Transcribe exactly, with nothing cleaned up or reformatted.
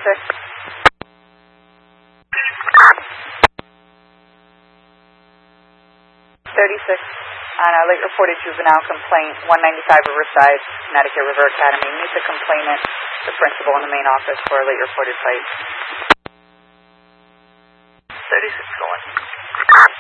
thirty-six. thirty-six. On a late reported juvenile complaint, one ninety-five Riverside, Connecticut River Academy. Meet the complainant, the principal in the main office for a late reported fight. thirty-six going.